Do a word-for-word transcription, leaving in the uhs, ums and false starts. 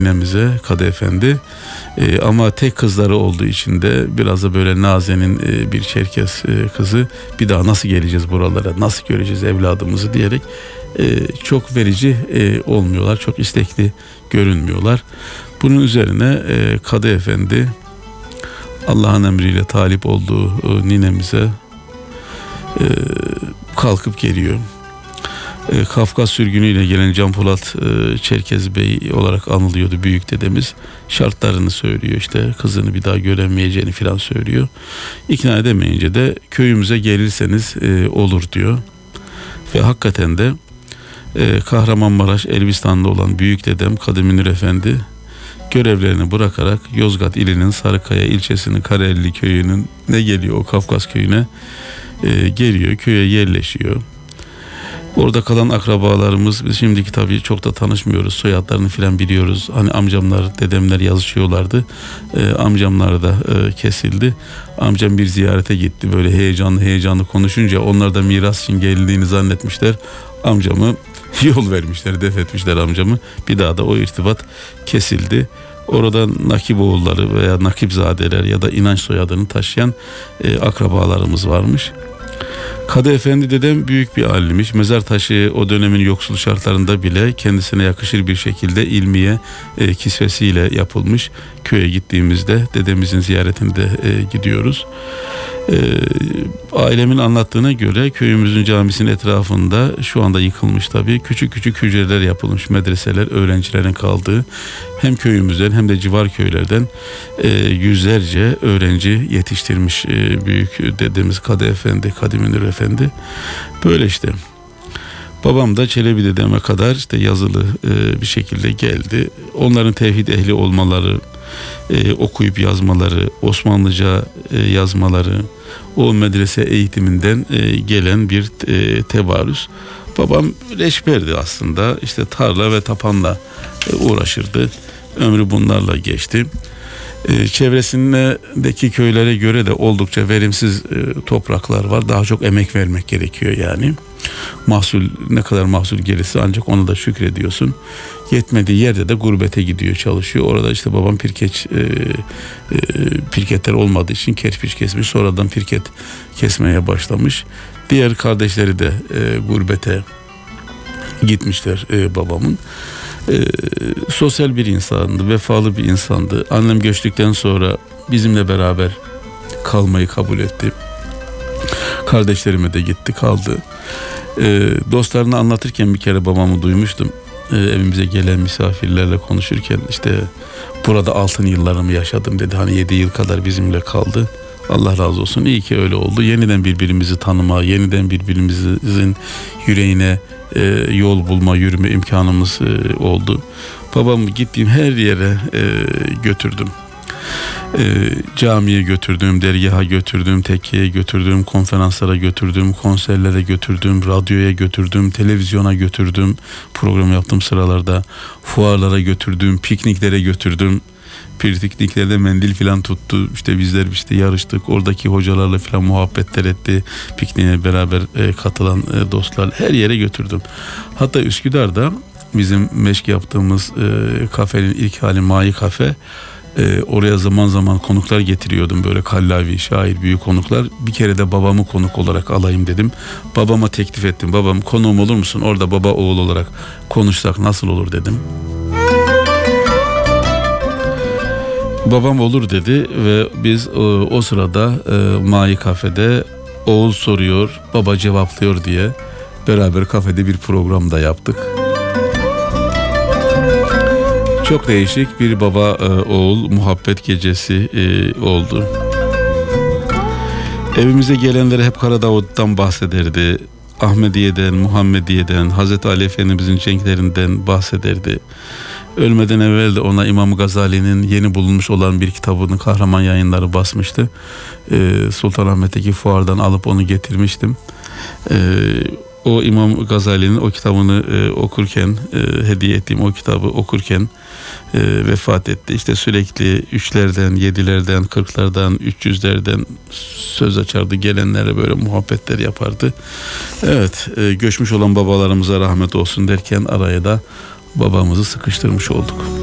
ninemize, Kadı Efendi. E, ama tek kızları olduğu için de biraz da böyle Naze'nin e, bir Çerkes e, kızı, bir daha nasıl geleceğiz buralara, nasıl göreceğiz evladımızı diyerek e, çok verici e, olmuyorlar, çok istekli görünmüyorlar. Bunun üzerine e, Kadı Efendi Allah'ın emriyle talip olduğu e, ninemize e, kalkıp geliyor. E, Kafkas sürgünüyle gelen Can Polat e, Çerkez Bey olarak anılıyordu büyük dedemiz. Şartlarını söylüyor, işte kızını bir daha göremeyeceğini filan söylüyor. İkna edemeyince de köyümüze gelirseniz e, olur diyor. Ve hakikaten de e, Kahramanmaraş Elbistan'da olan büyük dedem Kadı Münir Efendi görevlerini bırakarak Yozgat ilinin Sarıkaya ilçesinin Karayelli köyünün ne geliyor o Kafkas köyüne e, geliyor, köye yerleşiyor. Orada kalan akrabalarımız, biz şimdiki tabii çok da tanışmıyoruz, soyadlarını filan biliyoruz. Hani amcamlar, dedemler yazışıyorlardı. E, amcamlar da e, kesildi. Amcam bir ziyarete gitti, böyle heyecanlı heyecanlı konuşunca onlar da miras için geldiğini zannetmişler. Amcamı yol vermişler, def etmişler amcamı. Bir daha da o irtibat kesildi. Orada Nakiboğulları veya Nakipzadeler ya da inanç soyadını taşıyan e, akrabalarımız varmış. Kadı Efendi dedem büyük bir alimmiş. Mezar taşı o dönemin yoksul şartlarında bile kendisine yakışır bir şekilde ilmiye e, kisvesiyle yapılmış. Köye gittiğimizde dedemizin ziyaretinde e, gidiyoruz. E, ailemin anlattığına göre köyümüzün camisinin etrafında, şu anda yıkılmış tabii, küçük küçük hücreler yapılmış, medreseler, öğrencilerin kaldığı, hem köyümüzden hem de civar köylerden e, yüzlerce öğrenci yetiştirmiş e, büyük dedemiz Kadı Efendi, Kadı Münir Efendi. Böyle işte. Babam da Çelebi dedeme kadar işte yazılı e, bir şekilde geldi. Onların tevhid ehli olmaları, e, okuyup yazmaları, Osmanlıca e, yazmaları, o medrese eğitiminden e, gelen bir e, tevarüz. Babam reçberdi aslında, işte tarla ve tapanla e, uğraşırdı. Ömrü bunlarla geçti. E, çevresindeki köylere göre de oldukça verimsiz e, topraklar var. Daha çok emek vermek gerekiyor yani. Mahsul, ne kadar mahsul gelirse ancak ona da şükrediyorsun. Yetmediği yerde de gurbete gidiyor, çalışıyor. Orada işte babam pirkeç e, e, pirketler olmadığı için kerpiç kesmiş. Sonradan pirket kesmeye başlamış. Diğer kardeşleri de e, gurbete gitmişler e, babamın. E, sosyal bir insandı, vefalı bir insandı. Annem göçtükten sonra bizimle beraber kalmayı kabul etti. Kardeşlerime de gitti, kaldı. E, dostlarına anlatırken bir kere babamı duymuştum. E, evimize gelen misafirlerle konuşurken, işte burada altın yıllarımı yaşadım dedi. Hani yedi yıl kadar bizimle kaldı. Allah razı olsun. İyi ki öyle oldu. Yeniden birbirimizi tanıma, yeniden birbirimizin yüreğine e, yol bulma, yürüme imkanımız e, oldu. Babamı gittiğim her yere e, götürdüm. E, camiye götürdüm, dergaha götürdüm, tekkiye götürdüm, konferanslara götürdüm, konserlere götürdüm, radyoya götürdüm, televizyona götürdüm, program yaptığım sıralarda fuarlara götürdüm, pikniklere götürdüm. Pikniklerde mendil filan tuttu. İşte bizler işte yarıştık. Oradaki hocalarla filan muhabbetler etti. Pikniğe beraber e, katılan e, dostlar, her yere götürdüm. Hatta Üsküdar'da bizim meşk yaptığımız e, kafenin ilk hali Mayi Kafe. E, oraya zaman zaman konuklar getiriyordum, böyle kallavi, şair, büyük konuklar. Bir kere de babamı konuk olarak alayım dedim. Babama teklif ettim. Babam, konuğum olur musun? Orada baba oğul olarak konuşsak nasıl olur dedim. Babam olur dedi ve biz o, o sırada e, Mayi Kafede oğul soruyor, baba cevaplıyor diye beraber kafede bir program da yaptık. Çok değişik bir baba e, oğul muhabbet gecesi e, oldu. Evimize gelenlere hep Karadavut'tan bahsederdi. Ahmediye'den, Muhammediye'den, Hazreti Ali Efendimizin cenklerinden bahsederdi. Ölmeden evvel de ona İmam Gazali'nin yeni bulunmuş olan bir kitabını Kahraman Yayınları basmıştı. Ee, Sultanahmet'teki fuardan alıp onu getirmiştim. Ee, o İmam Gazali'nin o kitabını e, okurken, e, hediye ettiğim o kitabı okurken e, vefat etti. İşte sürekli üçlerden, yedilerden, kırklardan, üç yüzlerden söz açardı. Gelenlere böyle muhabbetler yapardı. Evet, e, göçmüş olan babalarımıza rahmet olsun derken araya da babamızı sıkıştırmış olduk.